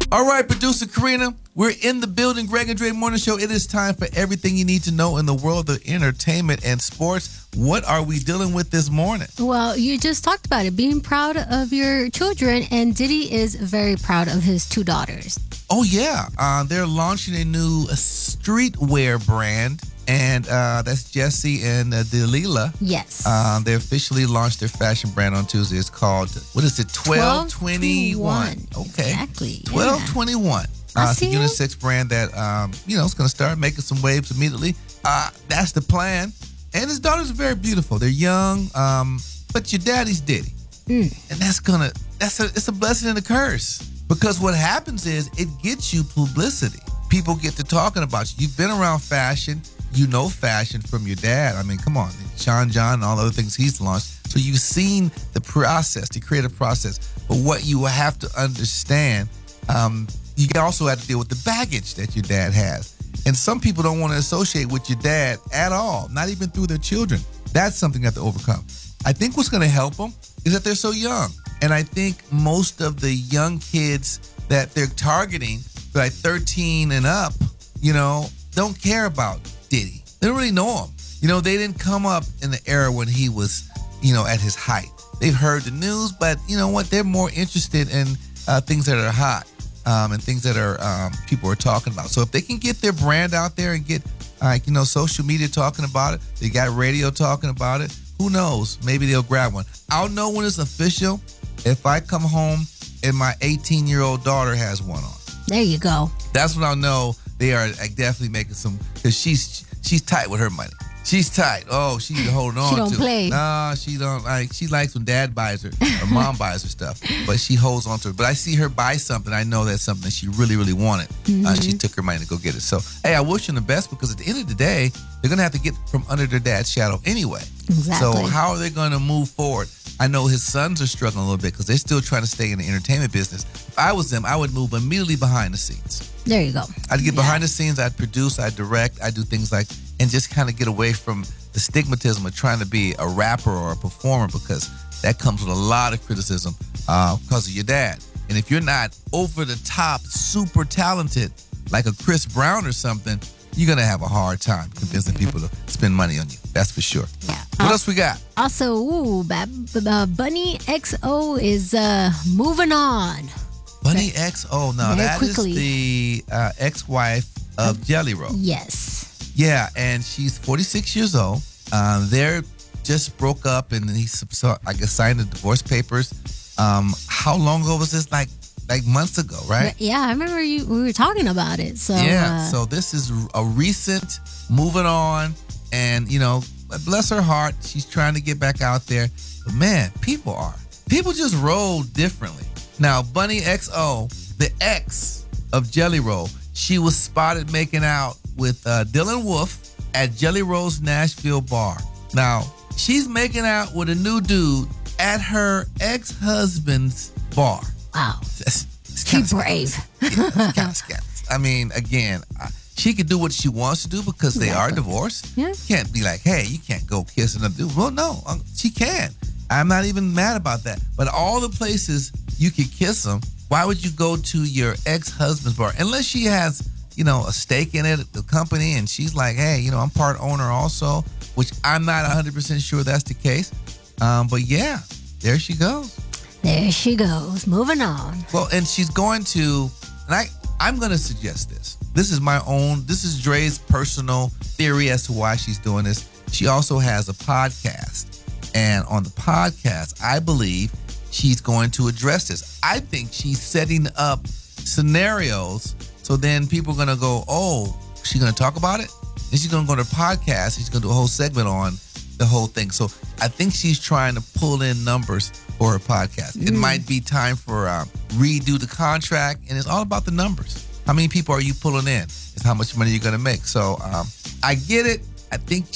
All right, producer Karina, we're in the building. Greg and Dre Morning Show. It is time for everything you need to know in the world of entertainment and sports. What are we dealing with this morning? Well, you just talked about it, being proud of your children, and Diddy is very proud of his two daughters. Oh, yeah. They're launching a new streetwear brand, and that's Jessie and Delilah. Yes. They officially launched their fashion brand on Tuesday. It's called, what is it, 1221. Okay. Exactly. 1221. It's a see it. unisex brand that, is going to start making some waves immediately. That's the plan. And his daughters are very beautiful. They're young, but your daddy's Diddy. And it's a blessing and a curse. Because what happens is it gets you publicity. People get to talking about you. You've been around fashion. You know fashion from your dad. I mean, come on. Sean John and all the other things he's launched. So you've seen the process, the creative process. But what you have to understand, you also have to deal with the baggage that your dad has. And some people don't want to associate with your dad at all, not even through their children. That's something you have to overcome. I think what's going to help them is that they're so young. And I think most of the young kids that they're targeting, like 13 and up, don't care about Diddy. They don't really know him. They didn't come up in the era when he was, at his height. They've heard the news, but you know what? They're more interested in things that are hot and things that are people are talking about. So if they can get their brand out there and get, social media talking about it, they got radio talking about it, who knows? Maybe they'll grab one. I'll know when it's official if I come home and my 18-year-old daughter has one on. There you go. That's when I'll know they are definitely making some, because she's tight with her money. She's tight. Oh, she's holding on to. She don't play. Nah, she don't. She likes when dad buys her or mom buys her stuff, but she holds on to it. But I see her buy something. I know that's something that she really, really wanted. She took her money to go get it. So, hey, I wish them the best, because at the end of the day, they're going to have to get from under their dad's shadow anyway. Exactly. So how are they going to move forward? I know his sons are struggling a little bit because they're still trying to stay in the entertainment business. If I was them, I would move immediately behind the scenes. There you go. I'd get behind the scenes. I'd produce. I'd direct. I'd do things like, and just kind of get away from the stigmatism of trying to be a rapper or a performer, because that comes with a lot of criticism because of your dad. And if you're not over the top, super talented, like a Chris Brown or something, you're going to have a hard time convincing people to spend money on you. That's for sure. Yeah. What else we got? Also, Bunny XO is moving on. Bunny XO. Now, that is the ex-wife of Jelly Roll. Yes. Yeah, and she's 46 years old. They're just broke up, and he, I guess, signed the divorce papers. How long ago was this? Like months ago, right? Yeah, I remember we were talking about it. So so this is a recent moving on, and bless her heart, she's trying to get back out there. But man, people just roll differently. Now, Bunny XO, the ex of Jelly Roll, she was spotted making out with Dylan Wolf at Jelly Roll's Nashville bar. Now, she's making out with a new dude at her ex-husband's bar. Wow. She's brave. Kind of scandalous. I mean, again, she can do what she wants to do because they are divorced. Yeah. You can't be like, hey, you can't go kiss another dude. Well, no, she can. I'm not even mad about that. But all the places you could kiss them, why would you go to your ex-husband's bar? Unless she has, a stake in it, the company, and she's like, hey, I'm part owner also, which I'm not 100% sure that's the case. But yeah, there she goes. There she goes. Moving on. Well, and she's going to, and I'm going to suggest this. This is Dre's personal theory as to why she's doing this. She also has a podcast. And on the podcast, I believe she's going to address this. I think she's setting up scenarios so then people are going to go, oh, she's going to talk about it? Then she's going to go to the podcast. She's going to do a whole segment on the whole thing. So I think she's trying to pull in numbers for her podcast. It might be time for redo the contract, and it's all about the numbers. How many people are you pulling in? It's how much money you're going to make. So I get it. I think